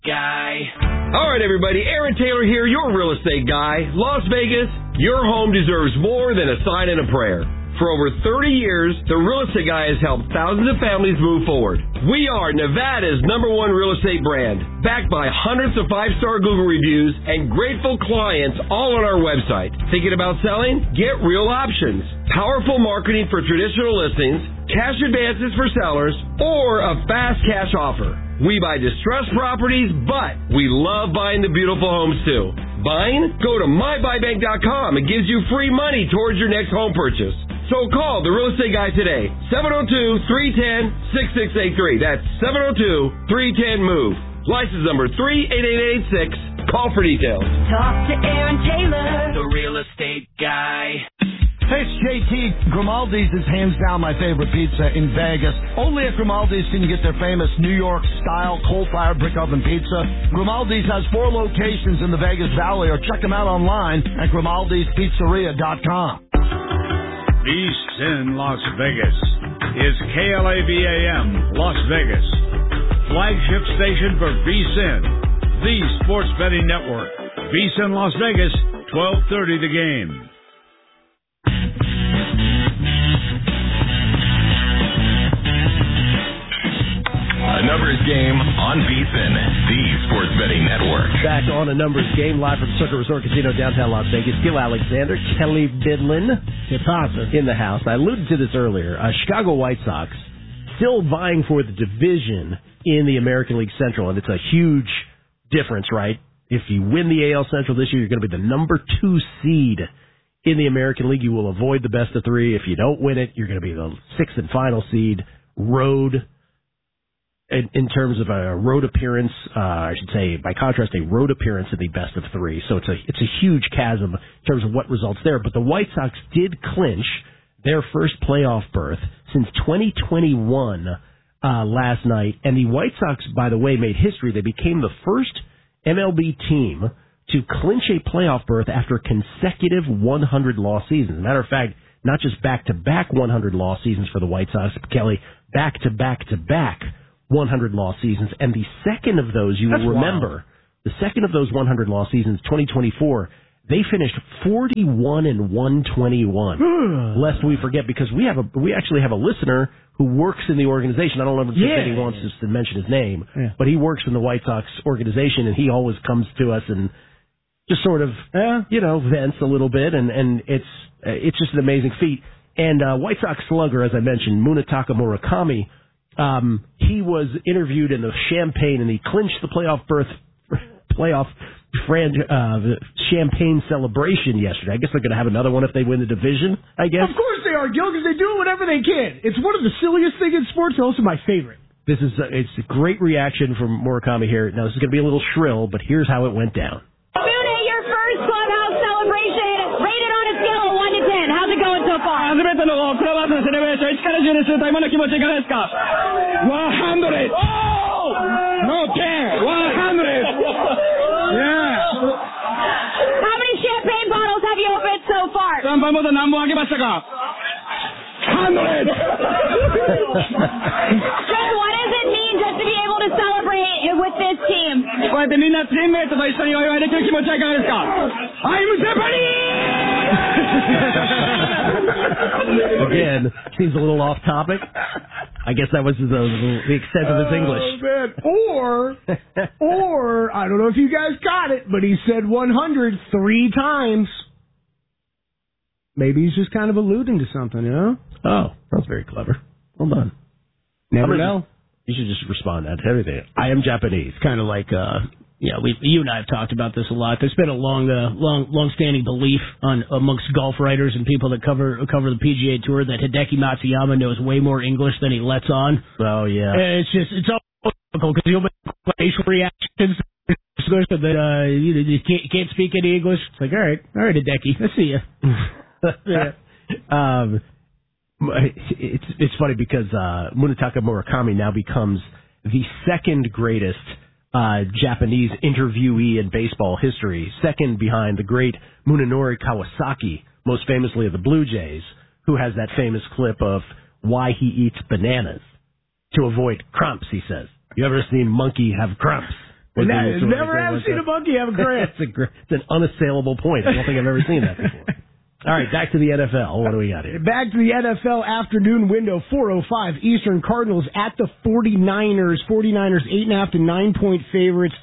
guy. All right, everybody. Aaron Taylor here, your real estate guy. Las Vegas, your home deserves more than a sign and a prayer. For over 30 years, the Real Estate Guy has helped thousands of families move forward. We are Nevada's #1 real estate brand, backed by hundreds of 5-star Google reviews and grateful clients all on our website. Thinking about selling? Get real options. Powerful marketing for traditional listings, cash advances for sellers, or a fast cash offer. We buy distressed properties, but we love buying the beautiful homes too. Buying? Go to mybuybank.com. It gives you free money towards your next home purchase. So call the Real Estate Guy today, 702-310-6683. That's 702-310-MOVE. License number 38886. Call for details. Talk to Aaron Taylor, the Real Estate Guy. Hey, it's JT. Grimaldi's is hands down my favorite pizza in Vegas. Only at Grimaldi's can you get their famous New York-style coal-fired brick oven pizza. Grimaldi's has 4 locations in the Vegas Valley, or check them out online at Grimaldi'sPizzeria.com. East in Las Vegas is KLABAM Las Vegas, flagship station for VSiN, the sports betting network. VSiN Las Vegas, 12:30 the game. A numbers game on VSiN, the sports betting network. Back on a numbers game, live from Circuit Resort Casino, downtown Las Vegas. Gil Alexander, Kelly Bidlin, in the house. I alluded to this earlier. Chicago White Sox still vying for the division in the American League Central, and it's a huge difference, right? If you win the AL Central this year, you're going to be the number 2 seed in the American League. You will avoid the best of 3. If you don't win it, you're going to be the 6th and final seed. Road. In terms of a road appearance, I should say, by contrast, a road appearance in the best of 3. So it's a huge chasm in terms of what results there. But the White Sox did clinch their first playoff berth since 2021 last night. And the White Sox, by the way, made history. They became the first MLB team to clinch a playoff berth after consecutive 100-loss seasons. As a matter of fact, not just back-to-back 100-loss seasons for the White Sox, but Kelly, back-to-back-to-back 100-loss seasons, and the second of those, you will remember, the second of those 100-loss seasons, 2024, they finished 41-121. Lest we forget, because we actually have a listener who works in the organization. I don't know if he wants us to mention his name, but he works in the White Sox organization, and he always comes to us and just sort of, vents a little bit, and it's just an amazing feat. And White Sox slugger, as I mentioned, Munetaka Murakami, he was interviewed in the Champagne, and he clinched the playoff Champagne celebration yesterday. I guess they're going to have another one if they win the division, I guess. Of course they are, Gil, because they do whatever they can. It's one of the silliest things in sports, and also my favorite. It's a great reaction from Murakami here. Now, this is going to be a little shrill, but here's how it went down. Mune, your first clubhouse celebration, rated on a scale of 1 to 10. How's it going so far? 初めてのクラブハウスのセレブレーション1から10にすると今の気持ちいかがですか ?100! Oh! No 10! 100! Yeah! How many champagne bottles have you opened so far? シャンパンボトル何本開けましたか 100! Just what does it mean just to be able to celebrate with this team? こうやってみんなチームメイトと一緒にお祝いできる気持ちはいかがですか I'm Again, seems a little off topic. I guess that was the extent of his English. Oh, man. Or, I don't know if you guys got it, but he said 100 3 times. Maybe he's just kind of alluding to something, you know? Oh, that's very clever. Well done. Never know. You should just respond to everything. I am Japanese. Kind of like, you and I have talked about this a lot. There's been a long-standing belief amongst golf writers and people that cover the PGA Tour that Hideki Matsuyama knows way more English than he lets on. Oh, yeah. And it's all difficult because he'll make facial reactions and then you can't speak any English. It's like, all right, Hideki, I see you. It's funny because Munetaka Murakami now becomes the second greatest Japanese interviewee in baseball history, second behind the great Munenori Kawasaki, most famously of the Blue Jays, who has that famous clip of why he eats bananas. To avoid crumps, he says. You ever seen monkey have crumps? Never have seen a monkey have a grant. It's an unassailable point. I don't think I've ever seen that before. All right, back to the NFL. What do we got here? Back to the NFL afternoon window, 4:05 Eastern. Cardinals at the 49ers. 49ers 8.5 to 9-point favorites,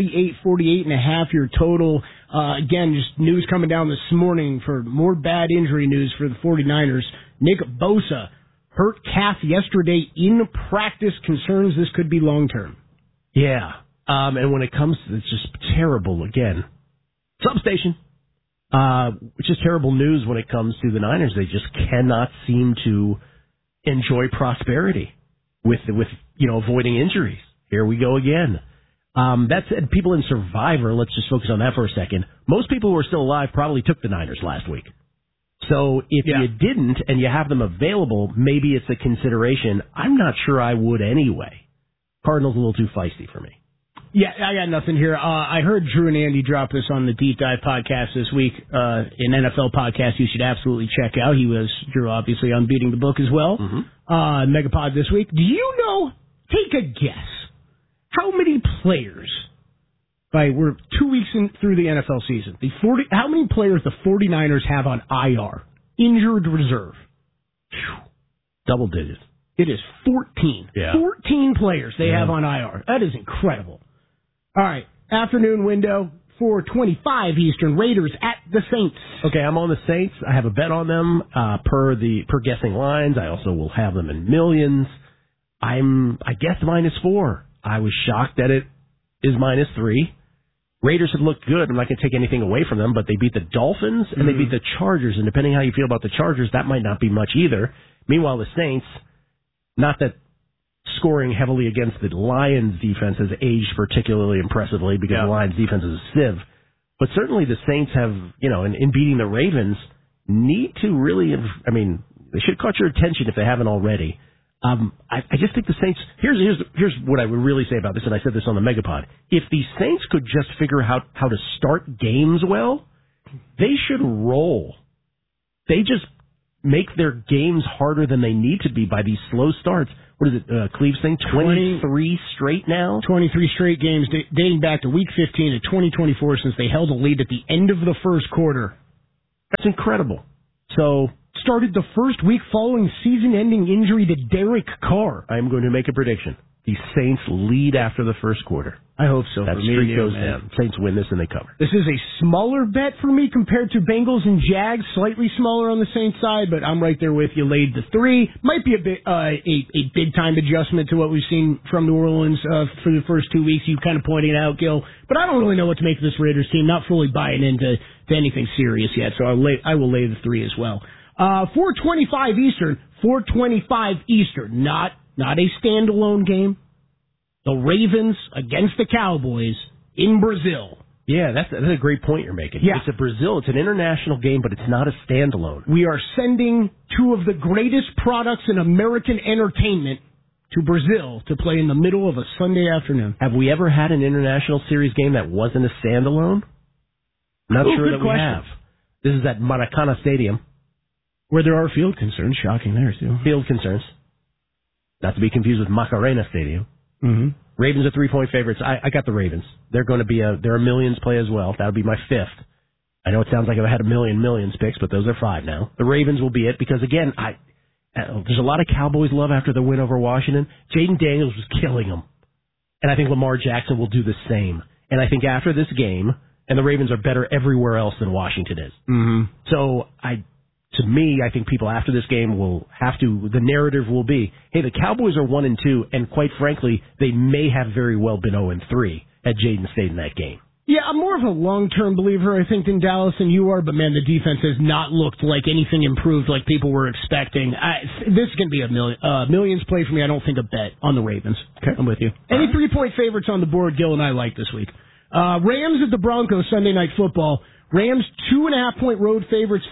48.5 your total. Again, just news coming down this morning for more bad injury news for the 49ers. Nick Bosa hurt calf yesterday in practice. Concerns this could be long-term. Yeah. And when it comes to it's just terrible again. Substation. Which is terrible news when it comes to the Niners. They just cannot seem to enjoy prosperity with avoiding injuries. Here we go again. That said, people in Survivor, let's just focus on that for a second. Most people who are still alive probably took the Niners last week. So if you didn't and you have them available, maybe it's a consideration. I'm not sure I would anyway. Cardinals a little too feisty for me. Yeah, I got nothing here. I heard Drew and Andy drop this on the Deep Dive podcast this week, an NFL podcast you should absolutely check out. Drew obviously on Beating the Book as well. Mm-hmm. Megapod this week. Do you know, take a guess, how many players, we're 2 weeks through the NFL season, how many players the 49ers have on IR, injured reserve? Double digits. It is 14. Yeah. 14 players they have on IR. That is incredible. All right, afternoon window, 4:25 Eastern. Raiders at the Saints. Okay, I'm on the Saints. I have a bet on them per guessing lines. I also will have them in millions. I guessed -4. I was shocked that it is -3. Raiders have looked good. I'm not going to take anything away from them, but they beat the Dolphins and they beat the Chargers. And depending how you feel about the Chargers, that might not be much either. Meanwhile, the Saints, not that scoring heavily against the Lions defense has aged particularly impressively because the Lions defense is a sieve. But certainly the Saints have, in beating the Ravens, need to really they should caught your attention if they haven't already. I just think the Saints, here's what I would really say about this, and I said this on the Megapod. If the Saints could just figure out how to start games well, they should roll. They just make their games harder than they need to be by these slow starts. What is it, Cleve's thing? 23 straight now? 23 straight games dating back to Week 15 of 2024 since they held a lead at the end of the first quarter. That's incredible. So, started the first week following season-ending injury to Derek Carr. I'm going to make a prediction. The Saints lead after the first quarter. I hope so. That streak goes down. Saints win this and they cover. This is a smaller bet for me compared to Bengals and Jags. Slightly smaller on the Saints side, but I'm right there with you. Laid the 3. Might be a bit a big time adjustment to what we've seen from New Orleans for the first 2 weeks. You kind of pointed it out, Gil. But I don't really know what to make of this Raiders team. Not fully buying into anything serious yet, so I will lay the 3 as well. 4:25 Eastern. 4:25 Eastern. Not a standalone game. The Ravens against the Cowboys in Brazil. Yeah, that's a great point you're making. Yeah. It's it's an international game, but it's not a standalone. We are sending 2 of the greatest products in American entertainment to Brazil to play in the middle of a Sunday afternoon. Have we ever had an international series game that wasn't a standalone? Not sure that we have. This is at Maracana Stadium. Where there are field concerns. Shocking there, too. Field concerns. Not to be confused with Macarena Stadium. Mm-hmm. Ravens are 3-point favorites. I got the Ravens. They're going to be they're a millions play as well. That would be my 5th. I know it sounds like I've had a millions picks, but those are 5 now. The Ravens will be it because, again, there's a lot of Cowboys love after the win over Washington. Jaden Daniels was killing them. And I think Lamar Jackson will do the same. And I think after this game, and the Ravens are better everywhere else than Washington is. Mm-hmm. So to me, I think people after this game the narrative will be, hey, the Cowboys are 1-2, and quite frankly, they may have very well been 0-3 had Jaden stayed in that game. Yeah, I'm more of a long-term believer, I think, than Dallas than you are, but man, the defense has not looked like anything improved like people were expecting. This is going to be a millions play for me. I don't think a bet on the Ravens. Okay, I'm with you. Any 3-point favorites on the board, Gil and I like this week. Rams at the Broncos, Sunday Night Football. Rams 2.5-point road favorites,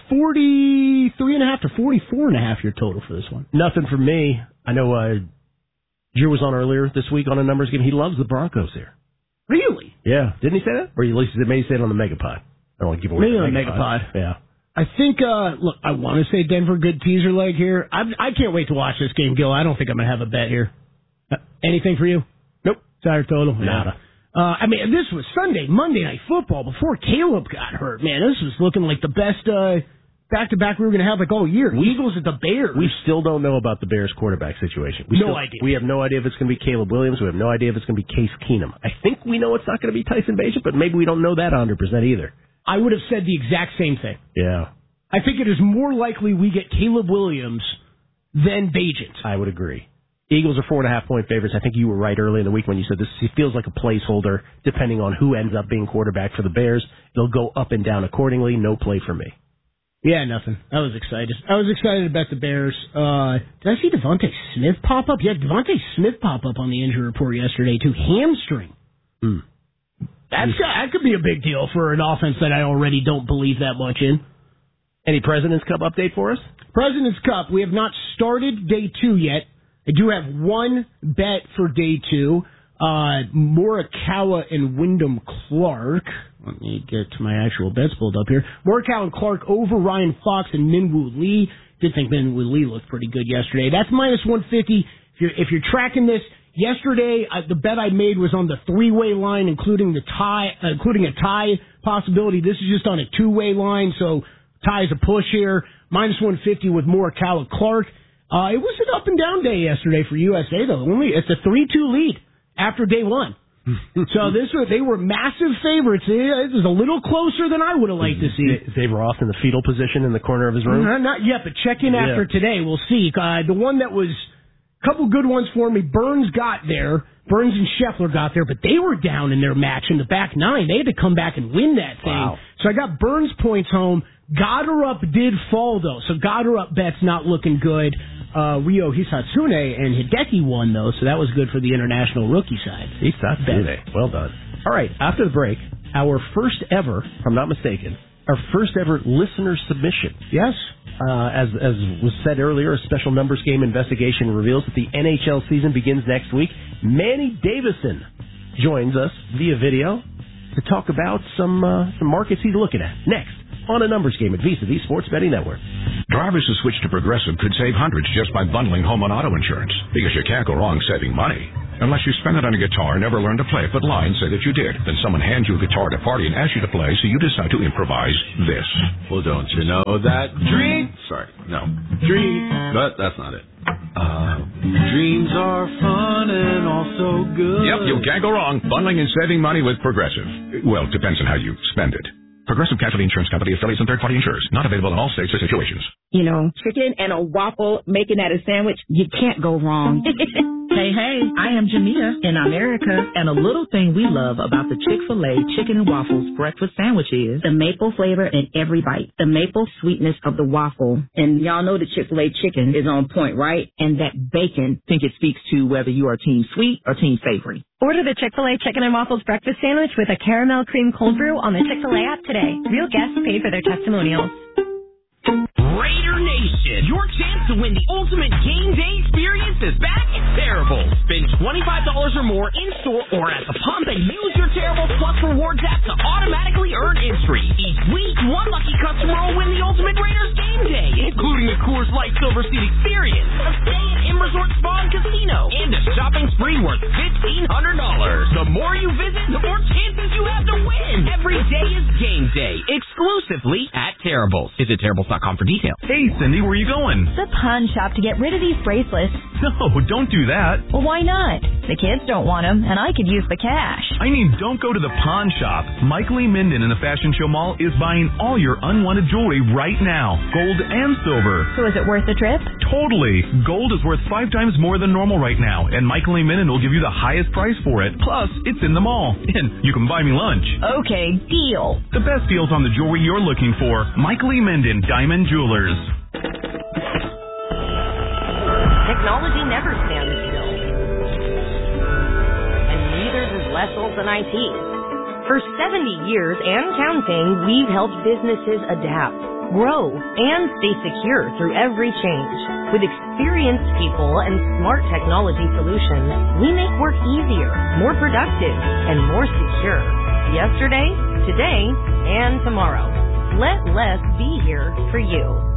43.5 to 44.5 your total for this one. Nothing for me. I know Drew was on earlier this week on a numbers game. He loves the Broncos here. Really? Yeah. Didn't he say that? Or at least maybe he said it on the Megapod. I don't want to give away maybe the on Megapod. Yeah. I think, look, I want to say Denver, good teaser leg here. I can't wait to watch this game, Gil. I don't think I'm going to have a bet here. Anything for you? Nope. Entire total? Nada. This was Sunday, Monday Night Football before Caleb got hurt. Man, this was looking like the best back-to-back we were going to have all year. Eagles at the Bears. We still don't know about the Bears quarterback situation. No idea. We have no idea if it's going to be Caleb Williams. We have no idea if it's going to be Case Keenum. I think we know it's not going to be Tyson Bagent, but maybe we don't know that 100% either. I would have said the exact same thing. Yeah. I think it is more likely we get Caleb Williams than Bagent. I would agree. Eagles are 4.5-point favorites. I think you were right early in the week when you said this feels like a placeholder depending on who ends up being quarterback for the Bears. They'll go up and down accordingly. No play for me. Yeah, nothing. I was excited. I was excited about the Bears. Did I see Devontae Smith pop up? Yeah, Devontae Smith pop up on the injury report yesterday, too. Hamstring. That could be a big deal for an offense that I already don't believe that much in. Any President's Cup update for us? President's Cup. We have not started day 2 yet. I do have one bet for day 2. Morikawa and Wyndham Clark. Let me get to my actual bets pulled up here. Morikawa and Clark over Ryan Fox and Minwoo Lee. Did think Minwoo Lee looked pretty good yesterday. That's minus 150. If you're tracking this, yesterday the bet I made was on the 3-way line, including a tie possibility. This is just on a 2-way line, so tie is a push here. Minus 150 with Morikawa Clark. It was an up and down day yesterday for USA though. It's a 3-2 lead after day 1. So they were massive favorites. It was a little closer than I would have liked to see. Dave Ross in the fetal position in the corner of his room? Not yet, but check in after today. We'll see. The one that was a couple good ones for me, Burns got there. Burns and Scheffler got there, but they were down in their match in the back 9. They had to come back and win that thing. Wow. So I got Burns points home. Goddard did fall, though, so Goddard bet's not looking good. Ryo Hisatsune and Hideki won, though, so that was good for the international rookie side. Hisatsune. Well done. All right, after the break, our first ever, if I'm not mistaken, listener submission. Yes. As was said earlier, a special numbers game investigation reveals that the NHL season begins next week. Manny Davison joins us via video to talk about some markets he's looking at. Next, on a numbers game at VISA, the Sports Betting Network. Drivers who switch to Progressive could save hundreds just by bundling home and auto insurance, because you can't go wrong saving money. Unless you spend it on a guitar, never learn to play it, but lie and say that you did. Then someone hands you a guitar at a party and asks you to play, so you decide to improvise this. Well, don't you know that dream? Sorry, no. Dream, but that's not it. Dreams are fun and also good. Yep, you can't go wrong bundling and saving money with Progressive. Well, it depends on how you spend it. Progressive Casualty Insurance Company, affiliates, and third-party insurers. Not available in all states or situations. You know, chicken and a waffle, making that a sandwich, you can't go wrong. Hey, I am Jamia in America, and a little thing we love about the Chick-fil-A Chicken and Waffles breakfast sandwich is the maple flavor in every bite, the maple sweetness of the waffle. And y'all know the Chick-fil-A chicken is on point, right? And that bacon. I think it speaks to whether you are team sweet or team savory. Order the Chick-fil-A Chicken and Waffles breakfast sandwich with a caramel cream cold brew on the Chick-fil-A app today. Real guests paid for their testimonials. Raider Nation, your chance to win the ultimate game day experience is back at Terrible. Spend $25 or more in-store or at the pump and use your Terrible Plus Rewards app to automatically earn entry. Each week, one lucky customer will win the ultimate Raiders game day, including a Coors Light Silver Seat experience, a stay at M Resort Spa and Casino, and a shopping spree worth $1,500. The more you visit, the more chances you have to win. Every day is game day, exclusively at Terrible. Visit Terrible.com for details. Hey, Cindy, where are you going? The pawn shop to get rid of these bracelets. No, don't do that. Well, why not? The kids don't want them, and I could use the cash. I mean, don't go to the pawn shop. Michael E. Minden in the Fashion Show Mall is buying all your unwanted jewelry right now. Gold and silver. So is it worth the trip? Totally. Gold is worth 5 times more than normal right now, and Michael E. Minden will give you the highest price for it. Plus, it's in the mall, and you can buy me lunch. Okay, deal. The best deals on the jewelry you're looking for. Michael E. Minden, Diamond Jewelers. Technology never stands still. And neither does less than IT. For 70 years and counting, we've helped businesses adapt, grow, and stay secure through every change. With experienced people and smart technology solutions, we make work easier, more productive, and more secure. Yesterday, today, and tomorrow. Let less be here for you.